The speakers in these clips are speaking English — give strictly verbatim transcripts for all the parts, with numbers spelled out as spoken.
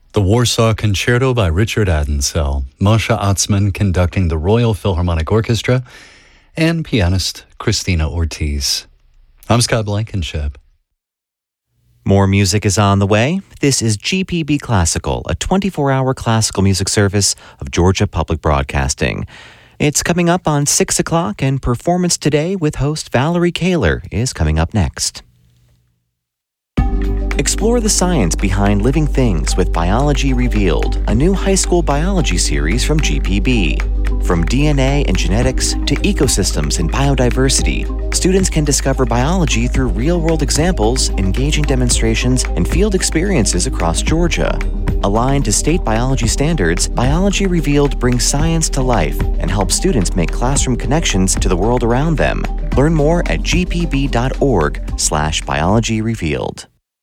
The Warsaw Concerto by Richard Adensell, Moshe Atzman conducting the Royal Philharmonic Orchestra, and pianist Christina Ortiz. I'm Scott Blankenship. More music is on the way. This is G P B Classical, a twenty-four hour classical music service of Georgia Public Broadcasting. It's coming up on six o'clock, and Performance Today with host Valerie Kaler is coming up next. Explore the science behind living things with Biology Revealed, a new high school biology series from G P B. From D N A and genetics to ecosystems and biodiversity, students can discover biology through real-world examples, engaging demonstrations, and field experiences across Georgia. Aligned to state biology standards, Biology Revealed brings science to life and helps students make classroom connections to the world around them. Learn more at g p b dot org slash biology revealed.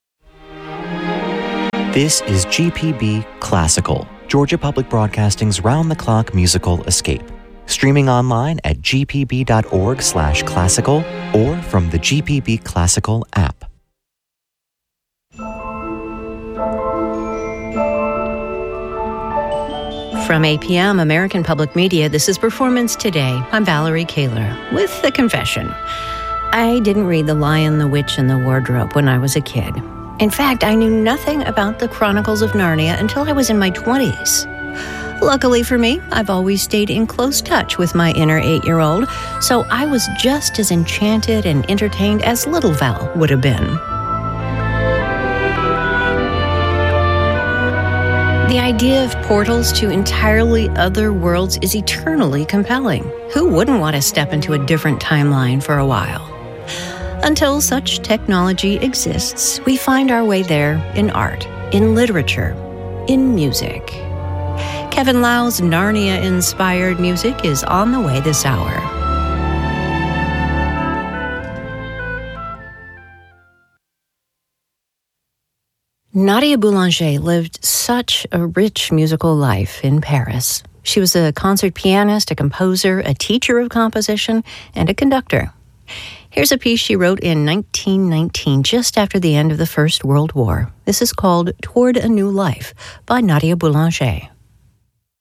This is G P B Classical, Georgia Public Broadcasting's round-the-clock musical escape. Streaming online at g p b dot org slash classical or from the G P B Classical app. From A P M, American Public Media, this is Performance Today. I'm Valerie Kaler with a confession. I didn't read The Lion, the Witch, and the Wardrobe when I was a kid. In fact, I knew nothing about the Chronicles of Narnia until I was in my twenties. Luckily for me, I've always stayed in close touch with my inner eight-year-old, so I was just as enchanted and entertained as little Val would have been. The idea of portals to entirely other worlds is eternally compelling. Who wouldn't want to step into a different timeline for a while? Until such technology exists, we find our way there in art, in literature, in music. Kevin Lau's Narnia-inspired music is on the way this hour. Nadia Boulanger lived such a rich musical life in Paris. She was a concert pianist, a composer, a teacher of composition, and a conductor. Here's a piece she wrote in nineteen nineteen, just after the end of the First World War. This is called Toward a New Life by Nadia Boulanger.